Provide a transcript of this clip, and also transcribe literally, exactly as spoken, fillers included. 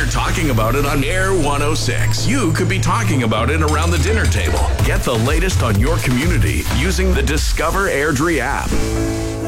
talking about it on Air one oh six. You could be talking about it around the dinner table. Get the latest on your community using the Discover Airdrie app.